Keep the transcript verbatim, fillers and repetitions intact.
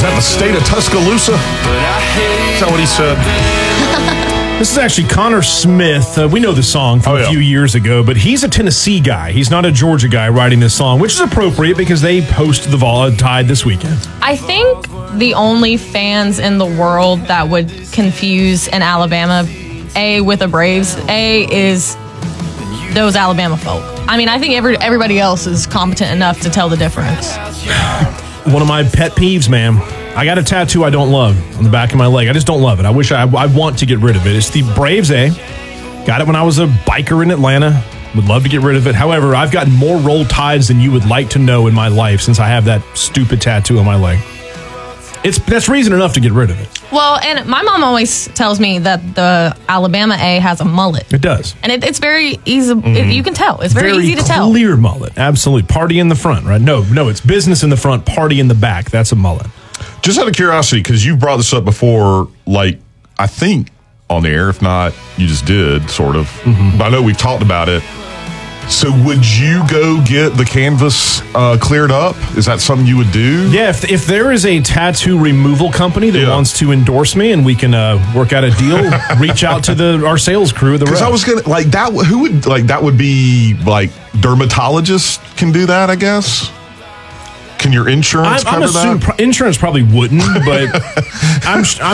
that the state of Tuscaloosa? Is that what he said? This is actually Connor Smith. Uh, we know the song from Oh, yeah. a few years ago, but he's a Tennessee guy. He's not a Georgia guy writing this song, which is appropriate because they hosted the Vol Tide this weekend. I think the only fans in the world that would confuse an Alabama A with a Braves A is those Alabama folk. I mean, I think every, everybody else is competent enough to tell the difference. One of my pet peeves, man. I got a tattoo I don't love on the back of my leg. I just don't love it. I wish I, I want to get rid of it. It's the Braves A. Got it when I was a biker in Atlanta. Would love to get rid of it. However, I've gotten more Roll Tides than you would like to know in my life since I have that stupid tattoo on my leg. It's that's reason enough to get rid of it. Well, and my mom always tells me that the Alabama A has a mullet. It does. And it, it's very easy. It, you can tell. It's very, Very easy to tell. clear mullet. Absolutely. Party in the front, right? No, no, it's business in the front, party in the back. That's a mullet. Just out of curiosity, because you brought this up before, like, I think on the air. If not, you just did, sort of. Mm-hmm. But I know we've talked about it. So would you go get the canvas uh, cleared up? Is that something you would do? Yeah, if, if there is a tattoo removal company that Yeah. wants to endorse me and we can uh, work out a deal, reach out to the our sales crew. The Because I rep. was gonna like that. Who would like that? Would be like dermatologists can do that, I guess. Can your insurance I'm, I'm cover that? assuming pro- insurance probably wouldn't, but I'm, I'm